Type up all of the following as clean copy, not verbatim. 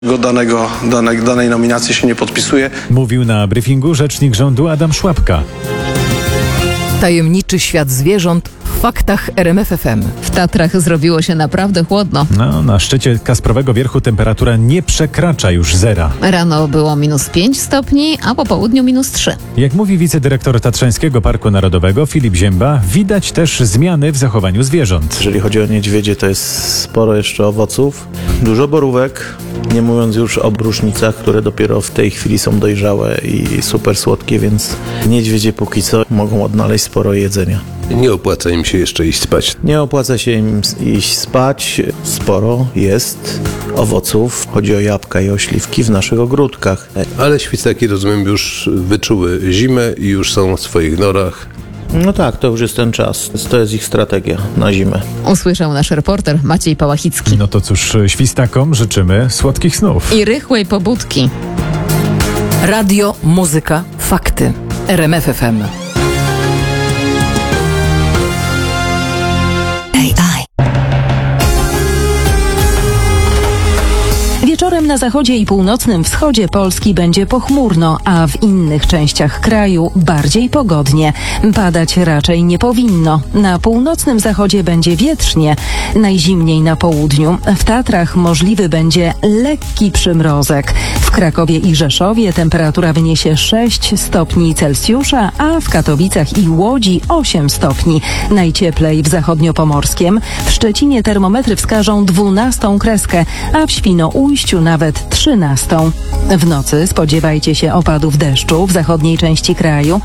Danej nominacji się nie podpisuje. Mówił na briefingu rzecznik rządu Adam Szłapka. Tajemniczy świat zwierząt w faktach RMF FM. W Tatrach zrobiło się naprawdę chłodno. Na szczycie Kasprowego Wierchu temperatura nie przekracza już zera. Rano było -5 stopni, a po południu -3. Jak mówi wicedyrektor Tatrzańskiego Parku Narodowego Filip Zięba, widać też zmiany w zachowaniu zwierząt. Jeżeli chodzi o niedźwiedzie, to jest sporo jeszcze owoców, dużo borówek, nie mówiąc już o brusznicach, które dopiero w tej chwili są dojrzałe i super słodkie, więc niedźwiedzie póki co mogą odnaleźć sporo jedzenia. Nie opłaca im się jeszcze iść spać. Nie opłaca się im iść spać. Sporo jest owoców. Chodzi o jabłka i ośliwki w naszych ogródkach. Ale świstaki, rozumiem, już wyczuły zimę i już są w swoich norach. No tak, to już jest ten czas. To jest ich strategia na zimę. Usłyszał nasz reporter Maciej Pałachicki. No to cóż, świstakom życzymy słodkich snów. I rychłej pobudki. Radio, muzyka, fakty. RMF FM. Wieczorem na zachodzie i północnym wschodzie Polski będzie pochmurno, a w innych częściach kraju bardziej pogodnie. Padać raczej nie powinno. Na północnym zachodzie będzie wietrznie, najzimniej na południu. W Tatrach możliwy będzie lekki przymrozek. W Krakowie i Rzeszowie temperatura wyniesie 6 stopni Celsjusza, a w Katowicach i Łodzi 8 stopni. Najcieplej w zachodniopomorskiem. W Szczecinie termometry wskażą 12 kreskę, a w Świnoujściu nawet 13. W nocy spodziewajcie się opadów deszczu w zachodniej części kraju.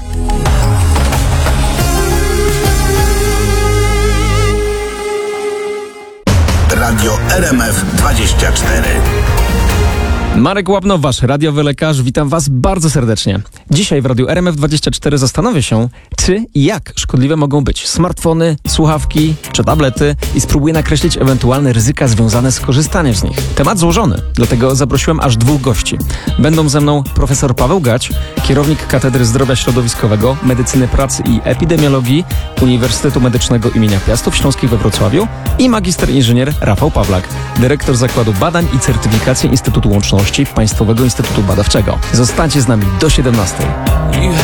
Radio RMF24. Marek Łabno, wasz radiowy lekarz, witam was bardzo serdecznie. Dzisiaj w Radiu RMF24 zastanowię się, czy i jak szkodliwe mogą być smartfony, słuchawki czy tablety i spróbuję nakreślić ewentualne ryzyka związane z korzystaniem z nich. Temat złożony, dlatego zaprosiłem aż 2 gości. Będą ze mną profesor Paweł Gać, kierownik Katedry Zdrowia Środowiskowego, Medycyny Pracy i Epidemiologii Uniwersytetu Medycznego im. Piastów Śląskich we Wrocławiu i magister inżynier Rafał Pawlak, dyrektor Zakładu Badań i Certyfikacji Instytutu Łączności Państwowego Instytutu Badawczego. Zostańcie z nami do 17.